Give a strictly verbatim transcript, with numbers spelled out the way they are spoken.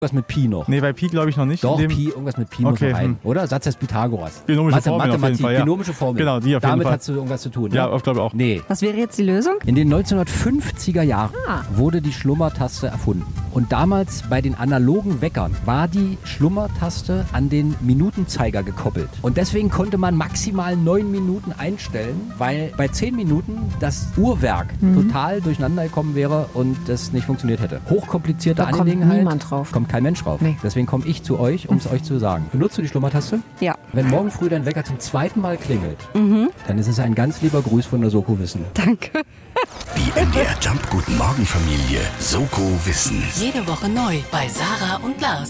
Was mit Pi noch? Nee, bei Pi glaube ich noch nicht. Doch, in dem Pi, irgendwas mit Pi muss Okay, noch rein, hm. oder? Satz des Pythagoras. Binomische Mathe, Formel auf jeden Mathematik, Fall, ja. binomische Formel. Genau, die auf jeden Damit Fall. hast du irgendwas zu tun, ne? Ja, ich glaube auch. Nee. Was wäre jetzt die Lösung? In den neunzehnhundertfünfziger Jahren Ah. wurde die Schlummertaste erfunden. Und damals bei den analogen Weckern war die Schlummertaste an den Minutenzeiger gekoppelt. Und deswegen konnte man maximal neun Minuten einstellen, weil bei zehn Minuten das Uhrwerk Mhm. total durcheinander gekommen wäre und das nicht funktioniert hätte. Hochkomplizierte Da kommt Angelegenheit. niemand drauf. Kommt kein Mensch drauf. Nee. Deswegen komme ich zu euch, um es euch zu sagen. Benutzt du die Schlummertaste? Ja. Wenn morgen früh dein Wecker zum zweiten Mal klingelt, Mhm. dann ist es ein ganz lieber Gruß von der Soko Wissen. Danke. Die M D R Jump Guten Morgen Familie Soko Wissen. Jede Woche neu bei Sarah und Lars.